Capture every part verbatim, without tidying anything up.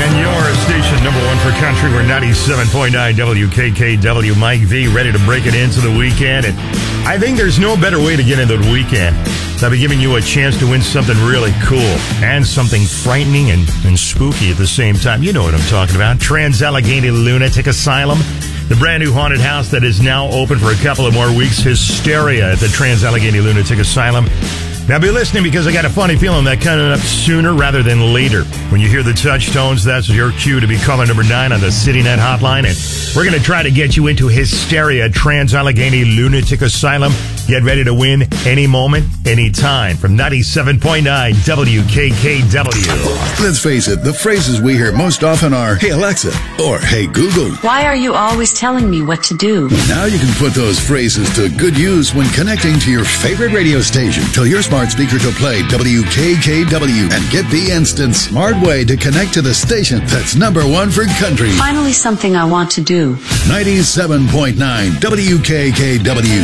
And your station number one for country, we're ninety-seven point nine W K K W. Mike V, ready to break it into the weekend. And I think there's no better way to get into the weekend than by giving you a chance to win something really cool and something frightening and, and spooky at the same time. You know what I'm talking about. Trans-Allegheny Lunatic Asylum, the brand new haunted house that is now open for a couple of more weeks. Hysteria at the Trans-Allegheny Lunatic Asylum. Now be listening, because I got a funny feeling that coming up sooner rather than later. When you hear the touch tones, that's your cue to be caller number nine on the CityNet hotline. And we're going to try to get you into Hysteria, Trans-Allegheny Lunatic Asylum. Get ready to win any moment, any time. From ninety-seven point nine W K K W. Let's face it, the phrases we hear most often are, "Hey Alexa," or "Hey Google." Why are you always telling me what to do? Now you can put those phrases to good use when connecting to your favorite radio station. Tell your smart speaker to play W K K W and get the instant smart way to connect to the station that's number one for country. Finally, something I want to do. ninety-seven point nine W K K W.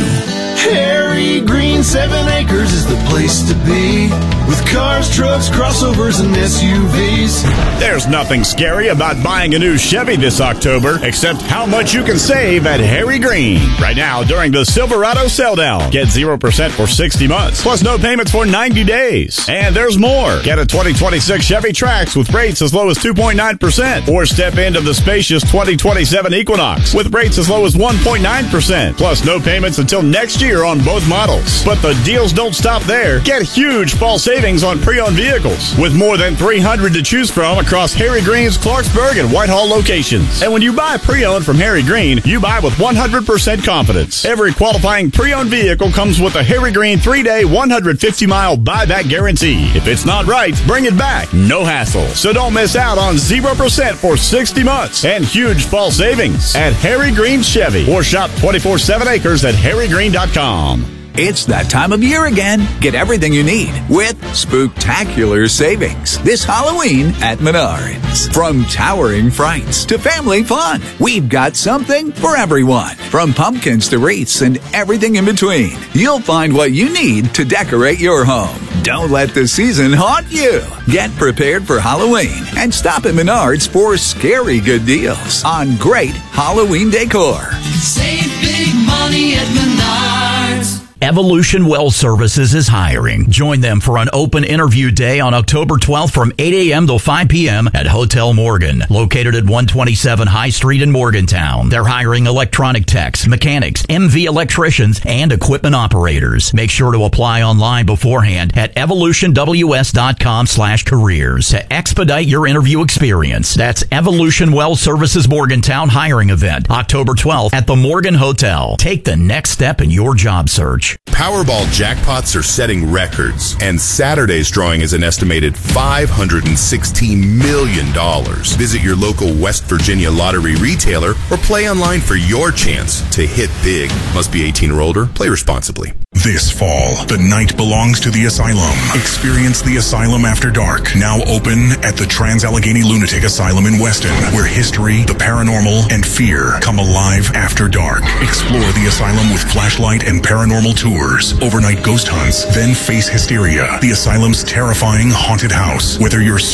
Harry Green, seven acres is the place to be, with cars, trucks, crossovers, and S U Vs. There's nothing scary about buying a new Chevy this October, except how much you can save at Harry Green. Right now, during the Silverado sell-down, get zero percent for sixty months, plus no payments for ninety days. And there's more. Get a twenty twenty-six Chevy Trax with rates as low as two point nine percent, or step into the spacious twenty twenty-seven Equinox with rates as low as one point nine percent, plus no payments until next year on both models. But the deals don't stop there. Get huge fall savings on pre-owned vehicles, with more than three hundred to choose from across Harry Green's Clarksburg and Whitehall locations. And when you buy pre-owned from Harry Green, you buy with one hundred percent confidence. Every qualifying pre-owned vehicle comes with a Harry Green three-day, one hundred fifty mile buyback guarantee. If it's not right, bring it back. No hassle. So don't miss out on zero percent for sixty months and huge fall savings at Harry Green Chevy, or shop twenty-four seven acres at harry green dot com. It's that time of year again. Get everything you need with spooktacular savings this Halloween at Menards. From towering frights to family fun, we've got something for everyone. From pumpkins to wreaths and everything in between, you'll find what you need to decorate your home. Don't let the season haunt you. Get prepared for Halloween and stop at Menards for scary good deals on great Halloween decor. Save big money at Menards. Evolution Well Services is hiring. Join them for an open interview day on October twelfth from eight a.m. to five p.m. at Hotel Morgan, located at one twenty-seven High Street in Morgantown. They're hiring electronic techs, mechanics, M V electricians, and equipment operators. Make sure to apply online beforehand at evolution w s dot com slash careers to expedite your interview experience. That's Evolution Well Services Morgantown hiring event, October twelfth at the Morgan Hotel. Take the next step in your job search. Powerball jackpots are setting records, and Saturday's drawing is an estimated five hundred sixteen million dollars. Visit your local West Virginia lottery retailer or play online for your chance to hit big. Must be eighteen or older. Play responsibly. This fall, the night belongs to the Asylum. Experience the Asylum After Dark, now open at the Trans-Allegheny Lunatic Asylum in Weston, where history, the paranormal, and fear come alive after dark. Explore the asylum with flashlight and paranormal tours, overnight ghost hunts, then face Hysteria, the asylum's terrifying haunted house. Whether you're